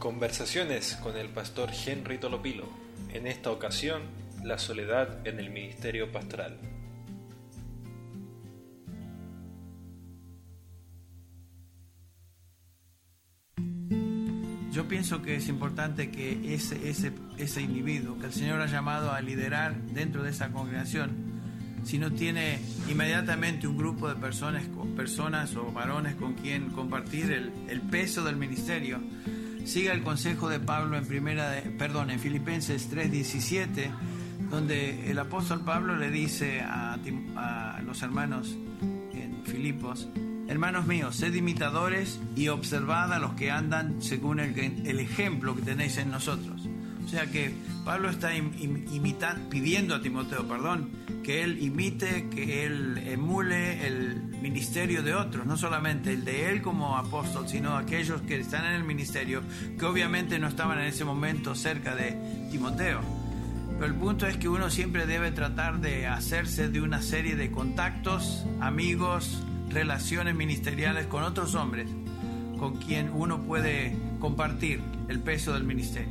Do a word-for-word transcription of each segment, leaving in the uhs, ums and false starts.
Conversaciones con el pastor Henry Tolopilo. En esta ocasión, la soledad en el ministerio pastoral. Yo pienso que es importante que ese, ese, ese individuo que el Señor ha llamado a liderar dentro de esa congregación, si no tiene inmediatamente un grupo de personas, personas o varones con quien compartir el, el peso del ministerio, siga el consejo de Pablo en primera de, perdón, en Filipenses tres diecisiete, donde el apóstol Pablo le dice a, a los hermanos en Filipos: hermanos míos, sed imitadores y observad a los que andan según el, el ejemplo que tenéis en nosotros. O sea que Pablo está imitando, pidiendo a Timoteo, perdón, que él imite, que él emule el ministerio de otros, no solamente el de él como apóstol, sino aquellos que están en el ministerio, que obviamente no estaban en ese momento cerca de Timoteo. Pero el punto es que uno siempre debe tratar de hacerse de una serie de contactos, amigos, relaciones ministeriales con otros hombres con quien uno puede compartir el peso del ministerio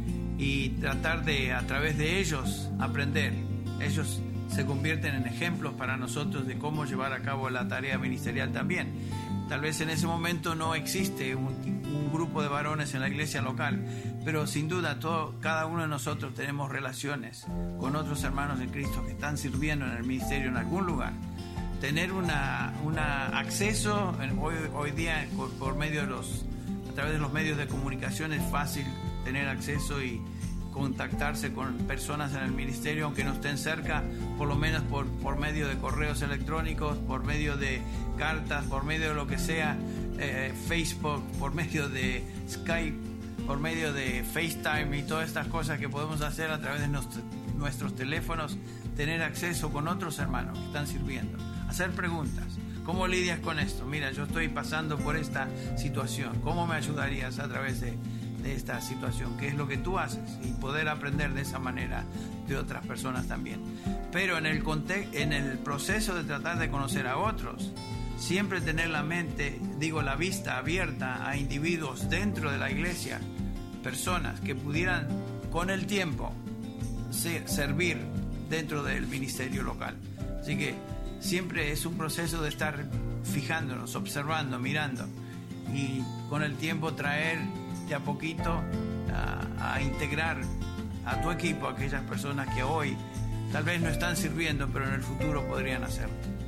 y tratar de, a través de ellos, aprender. Ellos se convierten en ejemplos para nosotros de cómo llevar a cabo la tarea ministerial también. Tal vez en ese momento no existe un, un grupo de varones en la iglesia local, pero sin duda todo, cada uno de nosotros tenemos relaciones con otros hermanos en Cristo que están sirviendo en el ministerio en algún lugar. Tener una, una acceso hoy, hoy día por, por medio de los, a través de los medios de comunicación es fácil tener acceso y contactarse con personas en el ministerio, aunque no estén cerca, por lo menos por, por medio de correos electrónicos, por medio de cartas, por medio de lo que sea, eh, Facebook, por medio de Skype, por medio de FaceTime y todas estas cosas que podemos hacer a través de nuestro, nuestros teléfonos, tener acceso con otros hermanos que están sirviendo, hacer preguntas. ¿Cómo lidias con esto? Mira, yo estoy pasando por esta situación. ¿Cómo me ayudarías a través de, de esta situación? ¿Qué es lo que tú haces? Y poder aprender de esa manera de otras personas también. Pero en el, conte- en el proceso de tratar de conocer a otros, siempre tener la mente, digo, la vista abierta a individuos dentro de la iglesia, personas que pudieran con el tiempo ser, servir dentro del ministerio local. Así que siempre es un proceso de estar fijándonos, observando, mirando y con el tiempo traer de a poquito a, a integrar a tu equipo a aquellas personas que hoy tal vez no están sirviendo, pero en el futuro podrían hacerlo.